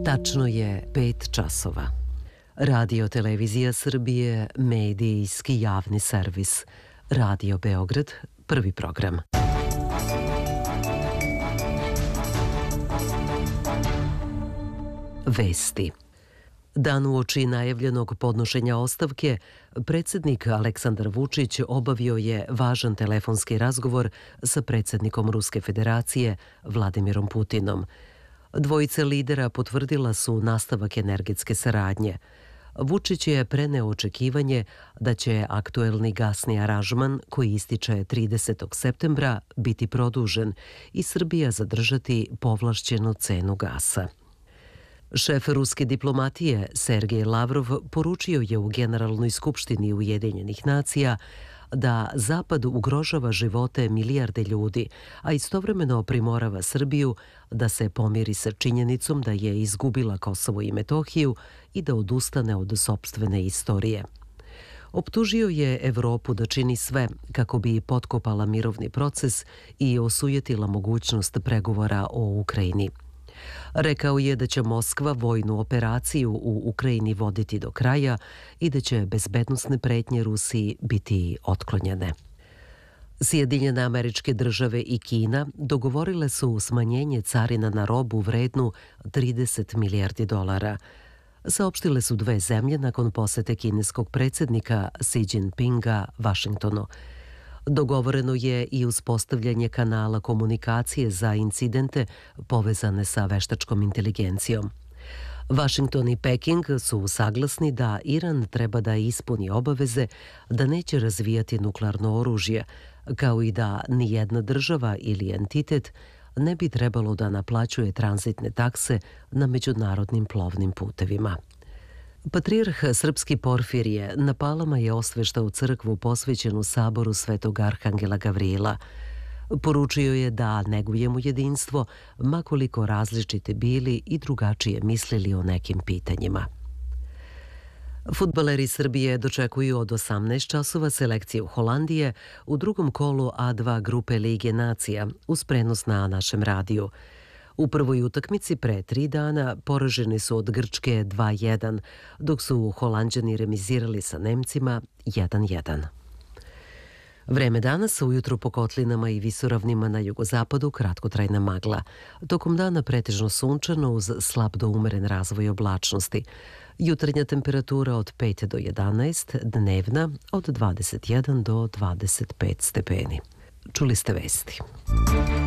Tačno je 5 časova. Radio Televizija Srbije, medijski javni servis. Radio Beograd, prvi program. Vesti. Dan uoči najavljenog podnošenja ostavke, predsjednik Aleksandar Vučić obavio je važan telefonski razgovor sa predsjednikom Ruske federacije Vladimirom Putinom. Dvojice lidera potvrdila su nastavak energetske saradnje. Vučić je preneo očekivanje da će aktuelni gasni aranžman, koji ističe 30. septembra, biti produžen i Srbija zadržati povlašćenu cenu gasa. Šef ruske diplomatije Sergej Lavrov poručio je u Generalnoj skupštini Ujedinjenih nacija da Zapad ugrožava živote milijarde ljudi, a istovremeno primorava Srbiju da se pomiri sa činjenicom da je izgubila Kosovo i Metohiju i da odustane od sopstvene istorije. Optužio je Evropu da čini sve kako bi potkopala mirovni proces i osujetila mogućnost pregovora o Ukrajini. Rekao je da će Moskva vojnu operaciju u Ukrajini voditi do kraja i da će bezbednosne pretnje Rusiji biti otklonjene. Sjedinjene Američke Države i Kina dogovorile su smanjenje carina na robu vrednu 30 milijardi dolara. Saopštile su dve zemlje nakon posete kineskog predsjednika Xi Jinpinga Vašingtonu. Dogovoreno je i uspostavljanje kanala komunikacije za incidente povezane sa veštačkom inteligencijom. Vašington i Peking su saglasni da Iran treba da ispuni obaveze da neće razvijati nuklearno oružje, kao i da nijedna država ili entitet ne bi trebalo da naplaćuje tranzitne takse na međunarodnim plovnim putevima. Patrijarh srpski Porfirije na Palama je osveštao crkvu posvećenu saboru Svetog Arhangela Gavrila. Poručio je da negujemo jedinstvo, makoliko različite bili i drugačije mislili o nekim pitanjima. Fudbaleri Srbije dočekuju od 18 časova selekciju Holandije u drugom kolu A2 grupe Lige nacija uz prenos na našem radiju. U prvoj utakmici pre 3 dana poraženi su od Grčke 2-1, dok su Holanđani remizirali sa Nemcima 1-1. Vreme danas, ujutru po kotlinama i visoravnima na jugozapadu kratkotrajna magla. Tokom dana pretežno sunčano uz slab do umeren razvoj oblačnosti. Jutarnja temperatura od 5 do 11, dnevna od 21 do 25 stepeni. Čuli ste vesti.